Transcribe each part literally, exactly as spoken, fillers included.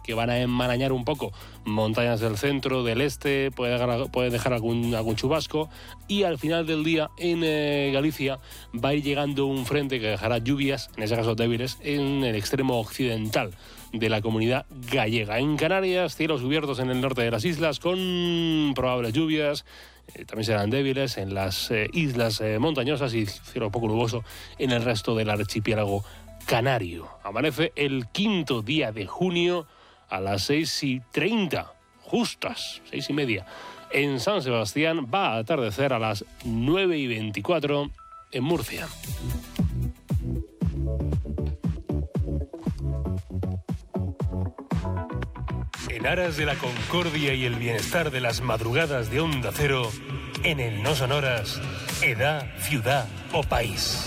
que van a enmarañar un poco montañas del centro, del este, puede dejar, puede dejar algún, algún chubasco, y al final del día en eh, Galicia va a ir llegando un frente que dejará lluvias, en ese caso débiles, en el extremo occidental de la comunidad gallega. En Canarias, cielos cubiertos en el norte de las islas con probables lluvias, eh, también serán débiles en las eh, islas eh, montañosas y cielo poco nuboso en el resto del archipiélago canario. Amanece el quinto día de junio a las seis y treinta, justas, seis y media. En San Sebastián va a atardecer a las nueve y veinticuatro en Murcia. En aras de la concordia y el bienestar de las madrugadas de Onda Cero, en el No Sonoras, edad, ciudad o país.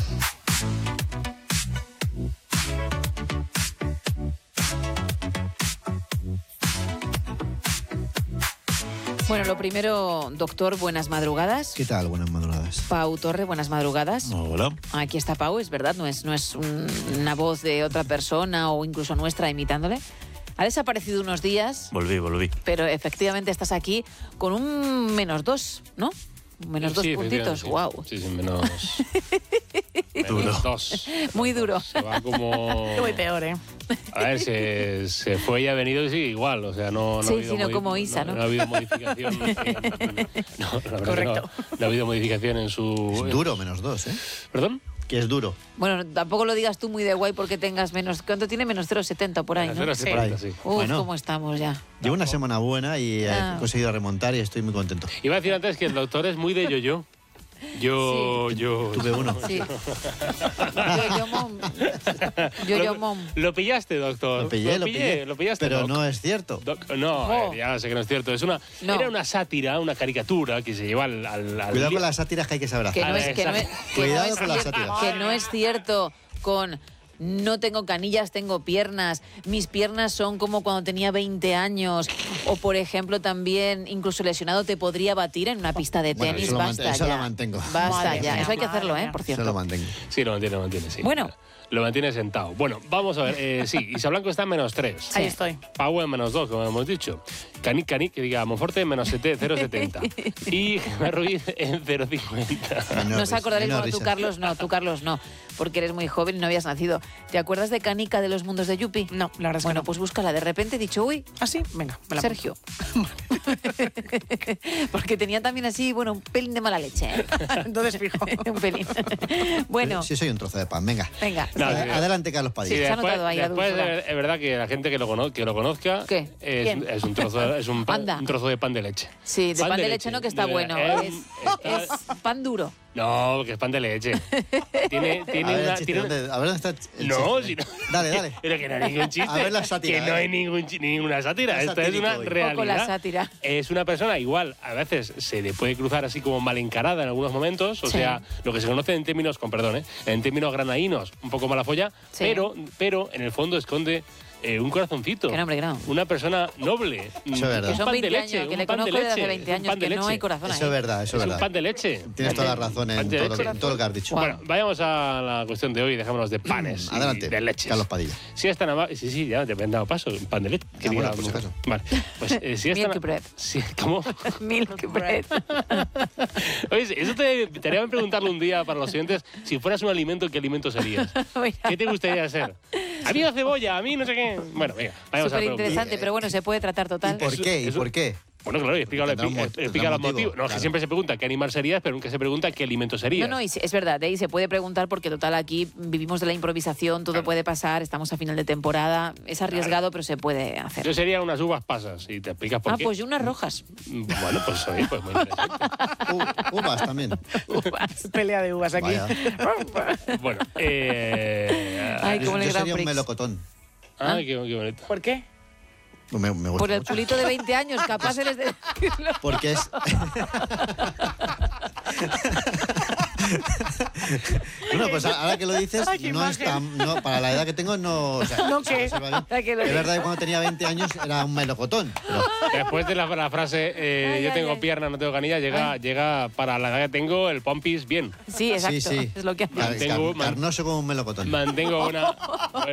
Bueno, lo primero, doctor, buenas madrugadas. ¿Qué tal? Buenas madrugadas. Pau Torre, buenas madrugadas. Hola. Aquí está Pau, es verdad, no es, no es un, una voz de otra persona o incluso nuestra imitándole. Ha desaparecido unos días. Volví, volví. Pero efectivamente estás aquí con un menos dos, ¿no? Menos dos sí, puntitos, sí. wow. Sí, sí, menos... Duro. menos dos. Muy duro. Se va como... Muy peor, ¿eh? A ver, se, se fue y ha venido y sigue igual, o sea, no, no Sí, ha habido sí, no modi- como Isa, ¿no? No, no ha habido modificación. en- no, la verdad Correcto. que No, no ha habido modificación en su... Es en- duro menos dos, ¿eh? ¿Perdón? Que es duro. Bueno, tampoco lo digas tú muy de guay porque tengas menos... ¿Cuánto tiene? Menos cero coma setenta por ahí, ¿no? Cero Por ahí. setenta, sí. Uf, Bueno. ¿cómo estamos ya? Llevo una semana buena y Ah. he conseguido remontar y estoy muy contento. Iba a decir antes que el doctor es muy de yo-yo. Yo, yo... Tuve uno. Sí. Yo, yo, mom. Yo, yo, Lo- mom. Lo pillaste, doctor. Lo pillé, lo pillé, pillé. Lo pillaste, Pero doc. no es cierto. Doc, no, Oh. eh, ya sé que no es cierto. Es una, No. Era una sátira, una caricatura que se lleva al... al, al Cuidado li- con las sátiras que hay que saber Que hacer. no A es, ver, que no es, exacto. que no Cuidado es con las cierto- sátiras. que no es cierto con no tengo canillas, tengo piernas, mis piernas son como cuando tenía veinte años, o por ejemplo también incluso lesionado te podría batir en una pista de Bueno, tenis, eso lo basta mant- eso ya. lo mantengo. Basta Madre ya, mía, eso hay que madre hacerlo, ¿eh? mía. Por Eso cierto. lo mantengo. Sí, lo mantiene, lo mantiene, sí. Bueno. Lo mantiene sentado. Bueno, vamos a ver. Eh, sí, Isa Blanco está en menos tres. Ahí estoy. Pau en menos dos, como hemos dicho. Cani, Cani, que diga, Monforte en menos cero coma setenta. Y Gemma Ruiz en cero coma cincuenta. Menos No os risa, acordaréis, menos bueno, tú risa. Carlos no, tú Carlos no, porque eres muy joven y no habías nacido. ¿Te acuerdas de Canica de los mundos de Yupi? No, la verdad es que Bueno, no. pues búscala. De repente he dicho, uy, ¿Ah, sí? Venga, me la Sergio. Porque tenía también así, bueno, un pelín de mala leche. ¿eh? apunto. Entonces fijo. un pelín. Bueno, Sí, soy un trozo de pan, venga. venga. No, Ad- sí. Adelante, Carlos Sí, Padilla. se ha después, notado ahí la después dulzura. es, es verdad que la gente que lo, cono- que lo conozca ¿Qué? Es, ¿Quién? es un trozo, es un, pan- Anda. un trozo de pan de leche. Sí, de pan, de leche, no, que está De- bueno. eh, Es, está- es pan duro. No, que es pan de leche. Tiene, A tiene ver, el una... chiste, tiene- ¿dónde- a ver dónde está el No, chiste? si no... Dale, dale. Pero que no hay ningún chiste. A ver la sátira, Que no eh. hay ningún, chi- ninguna sátira. Es Esto es satírico una hoy. realidad. Poco la sátira. Es una persona igual, a veces se le puede cruzar así como mal encarada en algunos momentos, o Sí. sea, lo que se conoce en términos, con perdón, ¿eh? en términos granaínos, un poco mala folla, Sí. pero, pero en el fondo esconde eh, un corazoncito. Que no, hombre, que no. Una persona noble. Eso es verdad. Un Que son pan de veinte leche, años, que un le pan de conozco desde hace leche, veinte un años, pan de que no hay leche. corazón Eso ahí. es verdad, eso Es es un verdad. pan de leche. Tienes toda la razón Pan en de todo, lo que, leche. en todo lo que has dicho. Bueno, vayamos a la cuestión de hoy, dejémonos de panes y Adelante, de leches. Carlos Padilla. Si es tan amable... Sí, sí, ya te he dado paso, un pan de leche. Ah, que bueno, diga- por si acaso. Vale, pues eh, si es tan... Milk bread. Sí, ¿cómo? Milk bread. Oye, eso te, te haría preguntarle un día para los siguientes, si fueras un alimento, ¿qué alimento serías? Mira. ¿Qué te gustaría ser? A mí la cebolla, a mí no sé qué. Bueno, venga, vayamos a Súper la pregunta. interesante, pero bueno, se puede tratar ¿Y total. por Es- qué? ¿Y es- por qué? Bueno, claro, y explica, Tendrá un mo- explica, tendrá los un motivo, motivos. No, es que claro. siempre se pregunta qué animal serías, pero nunca se pregunta qué alimento serías. No, no, y se- es verdad, de ahí se puede preguntar porque total aquí vivimos de la improvisación, todo Claro. puede pasar, estamos a final de temporada, es arriesgado, pero se puede hacer. Yo sería unas uvas pasas y te explicas por Ah, qué. pues yo unas rojas. Bueno, pues oye, pues muy interesante. U- uvas también. Pelea de uvas aquí. Vaya. Bueno, eh... Ay, como en el Yo Grand sería un Prix. melocotón. Ay, qué, qué bonito. ¿Por qué? Me, me gusta Por el mucho. culito de veinte años, capaz eres de decirlo. Porque es... Bueno, pues ahora que lo dices, Ay, qué no es tan, no, para la edad que tengo, no... O sea, ¿No se qué? observa bien. Ay, que lo Es que- verdad que cuando tenía veinte años era un melocotón. Pero Después de la, la frase eh, Ay, yo ay, tengo ay. pierna, no tengo canilla, llega, llega para la edad que tengo el pompis bien. Sí, exacto, sí, sí. es lo que hace. Car- Mantengo- car- carnoso como un melocotón. Mantengo una...